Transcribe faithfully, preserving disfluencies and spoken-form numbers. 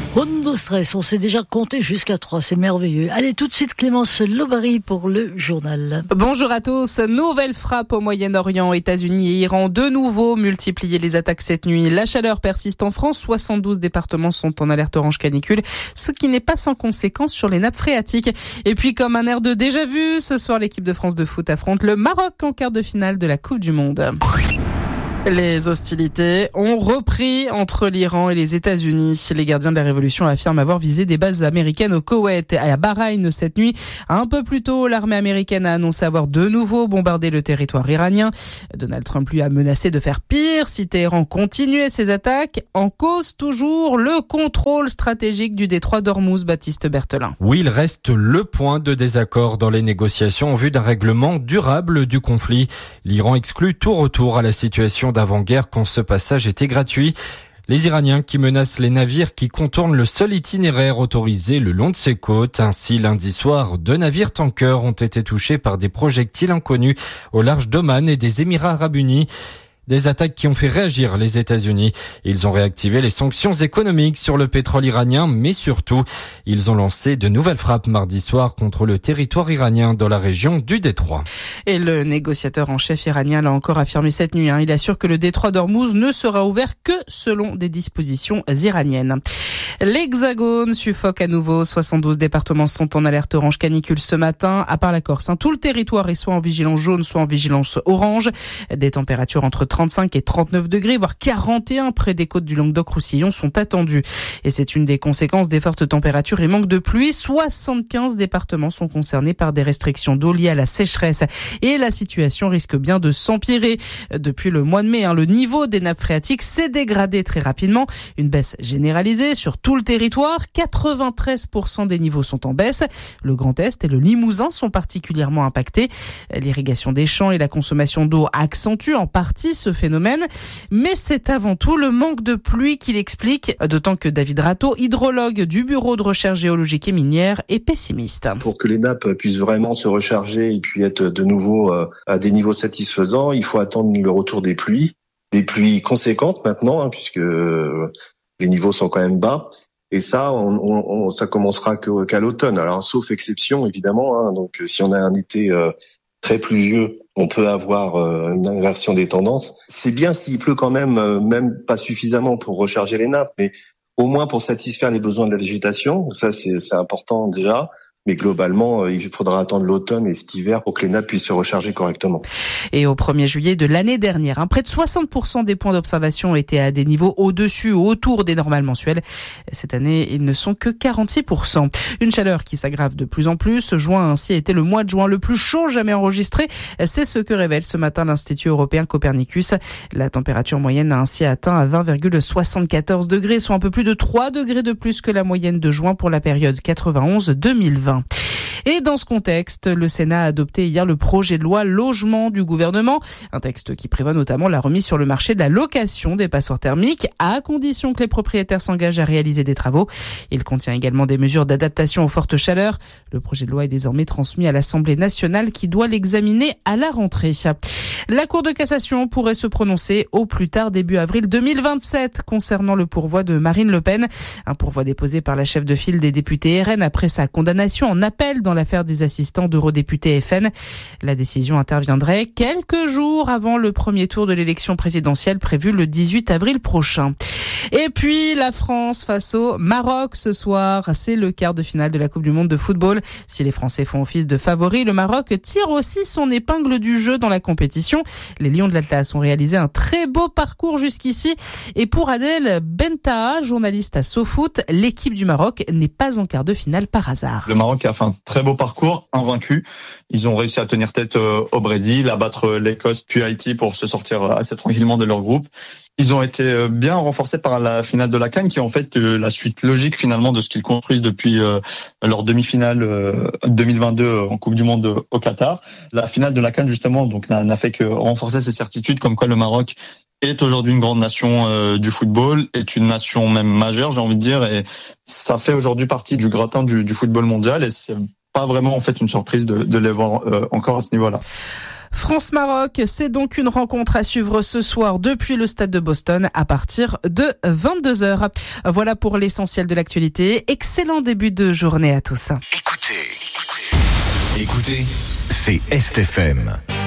Hondo stress, on s'est déjà compté jusqu'à trois, c'est merveilleux. Allez, tout de suite Clémence Lobary pour le journal. Bonjour à tous. Nouvelle frappe au Moyen-Orient, États-Unis et Iran. De nouveau multiplié les attaques cette nuit. La chaleur persiste en France. soixante-douze départements sont en alerte orange canicule, ce qui n'est pas sans conséquence sur les nappes phréatiques. Et puis, comme un air de déjà-vu, ce soir, l'équipe de France de foot affronte le Maroc en quart de finale de la Coupe du Monde. Les hostilités ont repris entre l'Iran et les États-Unis. Les gardiens de la révolution affirment avoir visé des bases américaines au Koweït et à Bahreïn cette nuit. Un peu plus tôt, l'armée américaine a annoncé avoir de nouveau bombardé le territoire iranien. Donald Trump lui a menacé de faire pire si Téhéran continuait ses attaques. En cause toujours le contrôle stratégique du détroit d'Ormuz, Baptiste Berthelin. Oui, il reste le point de désaccord dans les négociations en vue d'un règlement durable du conflit. L'Iran exclut tout retour à la situation d'avant-guerre quand ce passage était gratuit. Les Iraniens qui menacent les navires qui contournent le seul itinéraire autorisé le long de ses côtes. Ainsi, lundi soir, deux navires tankers ont été touchés par des projectiles inconnus au large d'Oman et des Émirats arabes unis. Des attaques qui ont fait réagir les États-Unis. Ils ont réactivé les sanctions économiques sur le pétrole iranien, mais surtout, ils ont lancé de nouvelles frappes mardi soir contre le territoire iranien dans la région du détroit. Et le négociateur en chef iranien l'a encore affirmé cette nuit. Hein. Il assure que le détroit d'Ormuz ne sera ouvert que selon des dispositions iraniennes. L'Hexagone suffoque à nouveau. soixante-douze départements sont en alerte orange canicule ce matin, à part la Corse. Hein. Tout le territoire est soit en vigilance jaune, soit en vigilance orange. Des températures entre trente-cinq et trente-neuf degrés, voire quarante et un près des côtes du Languedoc-Roussillon sont attendues. Et c'est une des conséquences des fortes températures et manque de pluie. soixante-quinze départements sont concernés par des restrictions d'eau liées à la sécheresse. Et la situation risque bien de s'empirer. Depuis le mois de mai, hein, le niveau des nappes phréatiques s'est dégradé très rapidement. Une baisse généralisée sur tout le territoire. quatre-vingt-treize pour cent des niveaux sont en baisse. Le Grand Est et le Limousin sont particulièrement impactés. L'irrigation des champs et la consommation d'eau accentuent en partie ce phénomène, mais c'est avant tout le manque de pluie qui l'explique, d'autant que David Rateau, hydrologue du Bureau de recherche géologique et minière, est pessimiste. Pour que les nappes puissent vraiment se recharger et puis être de nouveau à des niveaux satisfaisants, il faut attendre le retour des pluies, des pluies conséquentes maintenant, hein, puisque les niveaux sont quand même bas. Et ça, on, on, ça commencera qu'à l'automne. Alors, sauf exception, évidemment. Hein, donc, si on a un été euh, très pluvieux, on peut avoir euh, une inversion des tendances. C'est bien s'il pleut quand même, euh, même pas suffisamment pour recharger les nappes, mais au moins pour satisfaire les besoins de la végétation. Ça, c'est, c'est important déjà. Mais globalement, il faudra attendre l'automne et cet hiver pour que les nappes puissent se recharger correctement. Et au premier juillet de l'année dernière, hein, près de soixante pour cent des points d'observation étaient à des niveaux au-dessus ou autour des normales mensuelles. Cette année, ils ne sont que quarante-six pour cent. Une chaleur qui s'aggrave de plus en plus. Juin a ainsi été le mois de juin le plus chaud jamais enregistré. C'est ce que révèle ce matin l'Institut européen Copernicus. La température moyenne a ainsi atteint à vingt virgule soixante-quatorze degrés, soit un peu plus de trois degrés de plus que la moyenne de juin pour la période quatre-vingt-onze deux mille vingt. Et dans ce contexte, le Sénat a adopté hier le projet de loi logement du gouvernement, un texte qui prévoit notamment la remise sur le marché de la location des passoires thermiques, à condition que les propriétaires s'engagent à réaliser des travaux. Il contient également des mesures d'adaptation aux fortes chaleurs. Le projet de loi est désormais transmis à l'Assemblée nationale qui doit l'examiner à la rentrée. La Cour de cassation pourrait se prononcer au plus tard début avril deux mille vingt-sept concernant le pourvoi de Marine Le Pen. Un pourvoi déposé par la chef de file des députés R N après sa condamnation en appel dans l'affaire des assistants d'eurodéputés F N. La décision interviendrait quelques jours avant le premier tour de l'élection présidentielle prévue le dix-huit avril prochain. Et puis la France face au Maroc ce soir. C'est le quart de finale de la Coupe du Monde de football. Si les Français font office de favoris, le Maroc tire aussi son épingle du jeu dans la compétition. Les Lions de l'Atlas ont réalisé un très beau parcours jusqu'ici. Et pour Adel Bentaha, journaliste à SoFoot, l'équipe du Maroc n'est pas en quart de finale par hasard. Le Maroc a fait un très beau parcours, invaincu. Ils ont réussi à tenir tête au Brésil, à battre l'Écosse puis Haïti pour se sortir assez tranquillement de leur groupe. Ils ont été bien renforcés par la finale de la CAN, qui est en fait la suite logique finalement de ce qu'ils construisent depuis leur demi-finale deux mille vingt-deux en Coupe du Monde au Qatar. La finale de la CAN justement donc n'a, n'a fait que renforcer ces certitudes comme quoi le Maroc est aujourd'hui une grande nation euh, du football, est une nation même majeure, j'ai envie de dire, et ça fait aujourd'hui partie du gratin du, du football mondial, et c'est pas vraiment en fait une surprise de, de les voir euh, encore à ce niveau-là. France-Maroc, c'est donc une rencontre à suivre ce soir depuis le stade de Boston à partir de vingt-deux heures. Voilà pour l'essentiel de l'actualité. Excellent début de journée à tous. Écoutez, écoutez, écoutez, c'est Est F M.